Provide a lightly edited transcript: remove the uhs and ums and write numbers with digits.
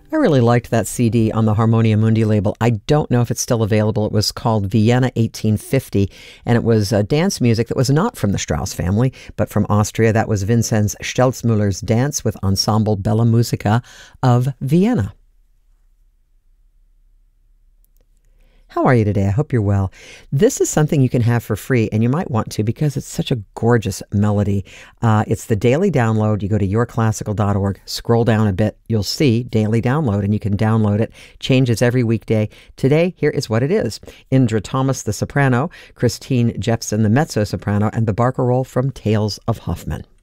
I really liked that CD on the Harmonia Mundi label. I don't know if it's still available. It was called Vienna 1850, and it was dance music that was not from the Strauss family, but from Austria. That was Vinzenz Stelzmüller's Dance with Ensemble Bella Musica of Vienna. How are you today? I hope you're well. This is something you can have for free, and you might want to because it's such a gorgeous melody. It's the daily download. You go to yourclassical.org, scroll down a bit, you'll see daily download, and you can download it. Changes every weekday. Today, here is what it is. Indra Thomas, the soprano, Christine Jepson, the mezzo-soprano, and the Barcarolle from Tales of Hoffmann.